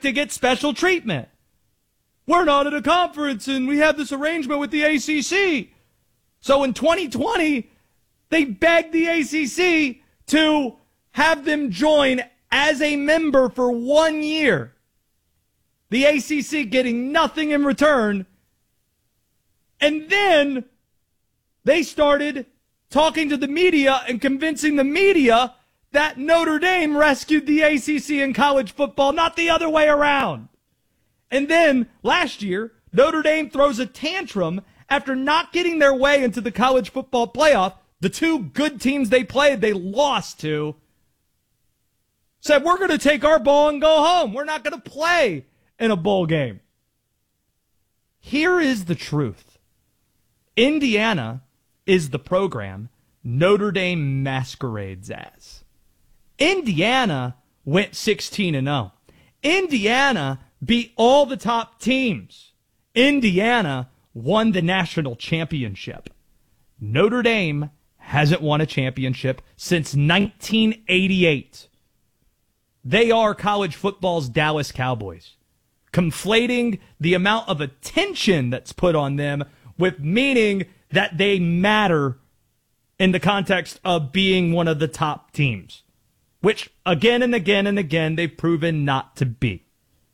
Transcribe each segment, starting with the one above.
to get special treatment. We're not at a conference, and we have this arrangement with the ACC. So in 2020, they begged the ACC to have them join as a member for 1 year. The ACC getting nothing in return. And then they started talking to the media and convincing the media that Notre Dame rescued the ACC in college football, not the other way around. And then last year, Notre Dame throws a tantrum after not getting their way into the college football playoff. The two good teams they played, they lost to. Said, we're going to take our ball and go home. We're not going to play in a bowl game. Here is the truth. Indiana is the program Notre Dame masquerades as. Indiana went 16-0. Indiana beat all the top teams. Indiana won the national championship. Notre Dame hasn't won a championship since 1988. They are college football's Dallas Cowboys, conflating the amount of attention that's put on them with meaning that they matter in the context of being one of the top teams, which again and again and again they've proven not to be.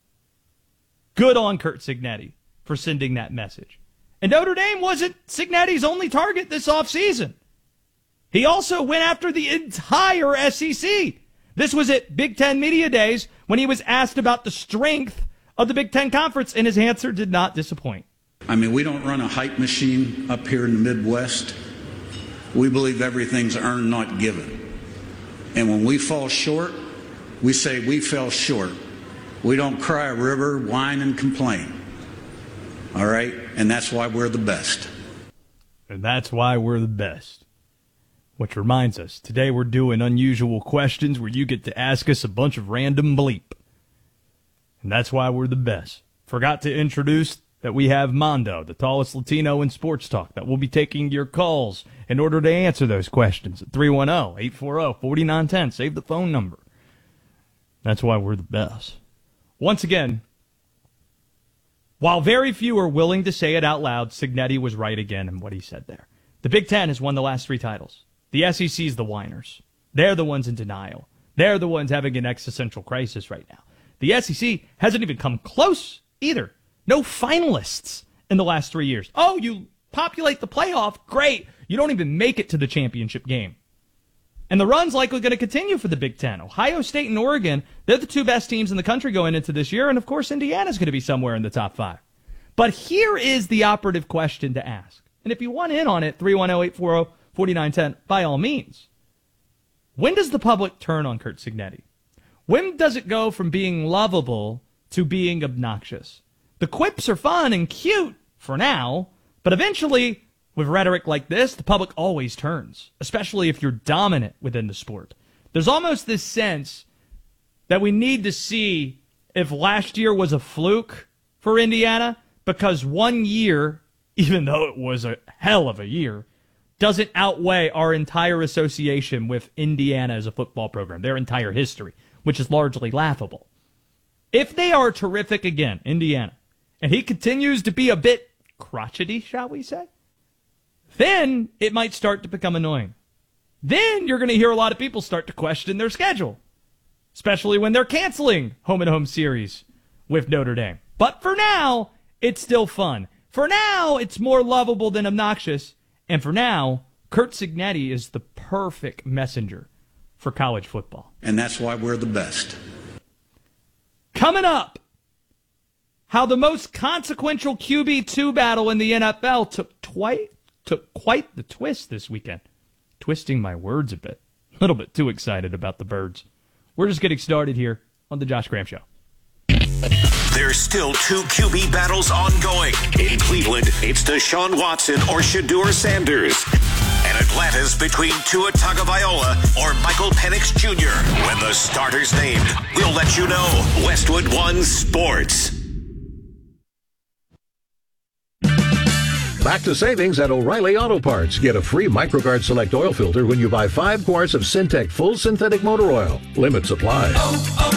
Good on Curt Cignetti for sending that message. And Notre Dame wasn't Cignetti's only target this offseason. He also went after the entire SEC. This was at Big Ten Media Days when he was asked about the strength of the Big Ten Conference, and his answer did not disappoint. I mean, we don't run a hype machine up here in the Midwest. We believe everything's earned, not given. And when we fall short, we say we fell short. We don't cry a river, whine, and complain. All right? And that's why we're the best. And that's why we're the best. Which reminds us, today we're doing unusual questions where you get to ask us a bunch of random bleep. And that's why we're the best. Forgot to introduce that we have Mondo, the tallest Latino in sports talk, that will be taking your calls in order to answer those questions at 310-840-4910. Save the phone number. That's why we're the best. Once again, while very few are willing to say it out loud, Cignetti was right again in what he said there. The Big Ten has won the last 3 titles. The SEC's the whiners. They're the ones in denial. They're the ones having an existential crisis right now. The SEC hasn't even come close either. No finalists in the last 3 years. Oh, you populate the playoff, great. You don't even make it to the championship game. And the run's likely going to continue for the Big Ten. Ohio State and Oregon, they're the 2 best teams in the country going into this year. And, of course, Indiana's going to be somewhere in the top 5. But here is the operative question to ask. And if you want in on it, 310-840-4910, by all means. When does the public turn on Curt Cignetti? When does it go from being lovable to being obnoxious? The quips are fun and cute for now, but eventually, with rhetoric like this, the public always turns, especially if you're dominant within the sport. There's almost this sense that we need to see if last year was a fluke for Indiana, because 1 year, even though it was a hell of a year, doesn't outweigh our entire association with Indiana as a football program, their entire history, which is largely laughable. If they are terrific again, Indiana, and he continues to be a bit crotchety, shall we say, then it might start to become annoying. Then you're going to hear a lot of people start to question their schedule, especially when they're canceling home-and-home series with Notre Dame. But for now, it's still fun. For now, it's more lovable than obnoxious. And for now, Curt Cignetti is the perfect messenger for college football. And that's why we're the best. Coming up, how the most consequential QB2 battle in the NFL took quite the twist this weekend. Twisting my words a bit. A little bit too excited about the Birds. We're just getting started here on The Josh Graham Show. There's still 2 QB battles ongoing. In Cleveland, it's Deshaun Watson or Shedeur Sanders. And Atlanta's between Tua Tagovailoa or Michael Penix Jr. When the starter's named, we'll let you know. Westwood One Sports. Back to savings at O'Reilly Auto Parts. Get a free MicroGuard Select Oil Filter when you buy 5 quarts of Syntec Full Synthetic Motor Oil. Limit supply.